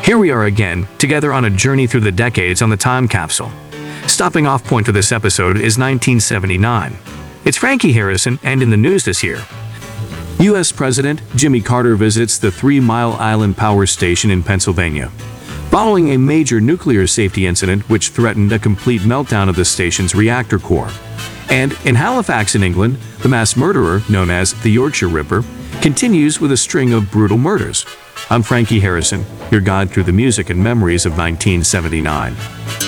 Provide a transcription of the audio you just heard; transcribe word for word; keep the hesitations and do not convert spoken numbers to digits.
Here we are again, together on a journey through the decades on the time capsule. Stopping off point for this episode is nineteen seventy-nine. It's Frankie Harrison, and in the news this year, U S President Jimmy Carter visits the Three Mile Island Power Station in Pennsylvania, following a major nuclear safety incident which threatened a complete meltdown of the station's reactor core. And in Halifax in England, the mass murderer, known as the Yorkshire Ripper, continues with a string of brutal murders. I'm Frankie Harrison, your guide through the music and memories of nineteen seventy-nine.